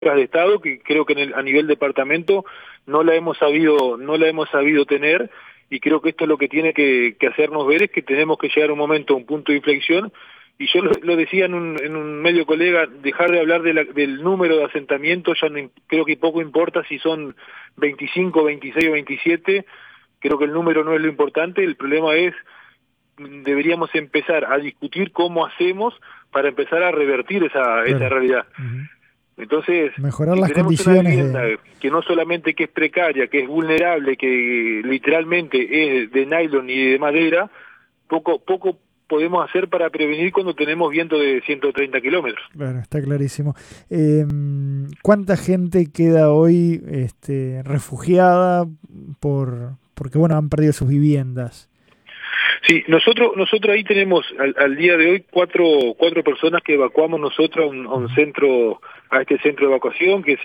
de Estado, que creo que a nivel departamento no la hemos sabido tener, y creo que esto es lo que tiene que hacernos ver, es que tenemos que llegar a un momento, a un punto de inflexión. Y yo lo decía en un medio colega, dejar de hablar del número de asentamientos, ya no, creo que poco importa si son 25, 26 o 27, creo que el número no es lo importante, el problema es, deberíamos empezar a discutir cómo hacemos para empezar a revertir esa realidad. Uh-huh. Entonces, mejorar si las tenemos una condiciones vivienda que no solamente que es precaria, que es vulnerable, que literalmente es de nylon y de madera, poco podemos hacer para prevenir cuando tenemos viento de 130 kilómetros. Claro, está clarísimo. ¿Cuánta gente queda hoy refugiada porque bueno, han perdido sus viviendas? Sí, nosotros ahí tenemos al día de hoy cuatro personas que evacuamos nosotros a un centro, a este centro de evacuación, que es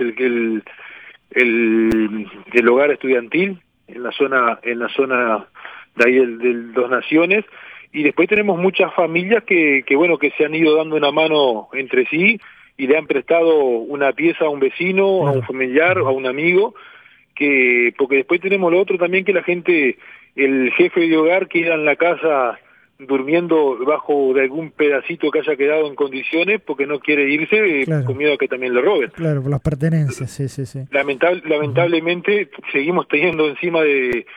el hogar estudiantil en la zona de ahí del Dos Naciones. Y después tenemos muchas familias que bueno, que se han ido dando una mano entre sí y le han prestado una pieza a un vecino, claro, a un familiar, a un amigo, porque después tenemos lo otro también, que la gente, el jefe de hogar queda en la casa durmiendo bajo de algún pedacito que haya quedado en condiciones porque no quiere irse, claro, con miedo a que también le roben. Claro, por las pertenencias, sí. Lamentablemente seguimos teniendo encima de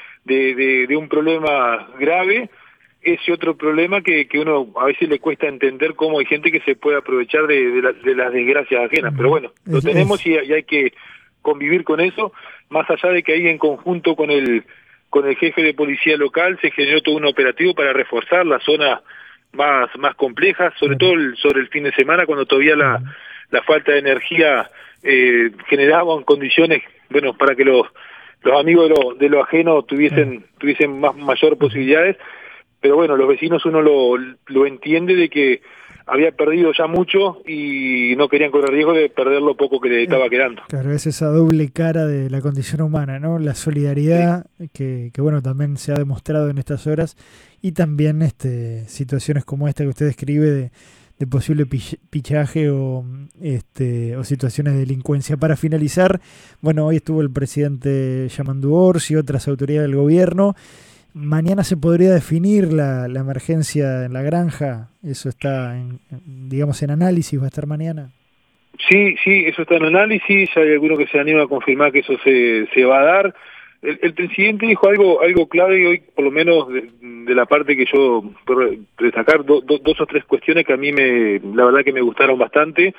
un problema grave ese otro problema que uno a veces le cuesta entender cómo hay gente que se puede aprovechar de las desgracias ajenas. Pero bueno, lo tenemos y hay que convivir con eso, más allá de que ahí en conjunto con el jefe de policía local se generó todo un operativo para reforzar las zonas más complejas, sobre todo sobre el fin de semana, cuando todavía la falta de energía generaba condiciones, bueno, para que los amigos de lo ajeno tuviesen mayor posibilidades. Pero bueno, los vecinos uno lo entiende de que había perdido ya mucho y no querían correr riesgo de perder lo poco que le estaba quedando. Claro, es esa doble cara de la condición humana, ¿no? La solidaridad, sí, que bueno, también se ha demostrado en estas horas, y también situaciones como esta que usted describe de posible pillaje o situaciones de delincuencia. Para finalizar, bueno, hoy estuvo el presidente Yamandu Orsi y otras autoridades del gobierno. Mañana se podría definir la emergencia en la granja. Eso está, digamos, en análisis. ¿Va a estar mañana? Sí, eso está en análisis. Hay alguno que se anima a confirmar que eso se va a dar. El presidente dijo algo clave hoy, por lo menos de la parte que yo puedo destacar, dos o tres cuestiones que a mí la verdad que me gustaron bastante.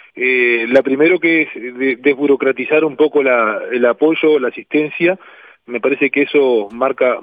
La primero, que es desburocratizar un poco el apoyo, la asistencia. Me parece que eso marca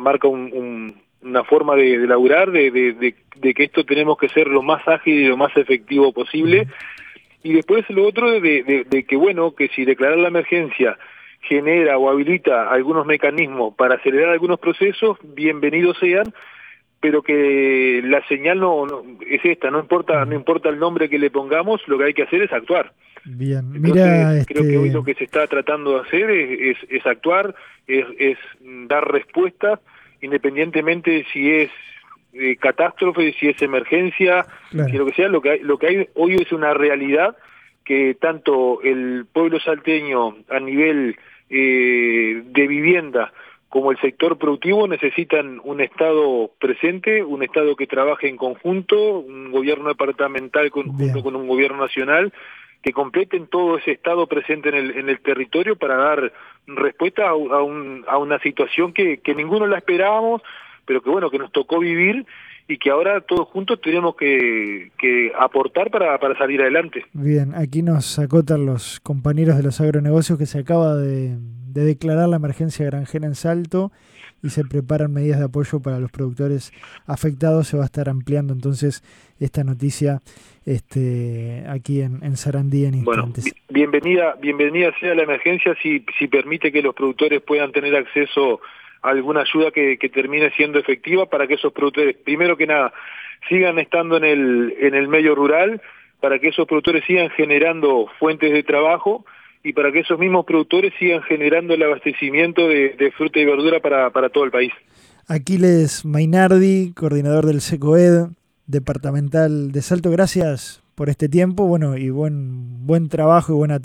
una forma de laburar, de que esto tenemos que ser lo más ágil y lo más efectivo posible. Y después lo otro de que bueno, que si declarar la emergencia genera o habilita algunos mecanismos para acelerar algunos procesos, bienvenidos sean, pero que la señal no es esta, no importa el nombre que le pongamos, lo que hay que hacer es actuar. Bien, entonces, mira, creo que hoy lo que se está tratando de hacer es actuar, es dar respuestas, independientemente de si es catástrofe, si es emergencia, claro, si lo que sea, lo que hay hoy es una realidad que tanto el pueblo salteño a nivel de vivienda como el sector productivo necesitan un Estado presente, un Estado que trabaje en conjunto, un gobierno departamental junto con un gobierno nacional, que completen todo ese Estado presente en el territorio para dar respuesta a una situación que ninguno la esperábamos, pero que bueno, que nos tocó vivir y que ahora todos juntos tenemos que aportar para salir adelante. Bien, aquí nos acotan los compañeros de los agronegocios que se acaba de declarar la emergencia granjera en Salto y se preparan medidas de apoyo para los productores afectados. Se va a estar ampliando entonces esta noticia aquí en Sarandí en instantes. Bueno, bienvenida sea la emergencia si permite que los productores puedan tener acceso a alguna ayuda que termine siendo efectiva para que esos productores, primero que nada, sigan estando en el medio rural, para que esos productores sigan generando fuentes de trabajo y para que esos mismos productores sigan generando el abastecimiento de fruta y verdura para todo el país. Aquiles Mainardi, coordinador del SECOED departamental de Salto, gracias por este tiempo, bueno, y buen trabajo y buena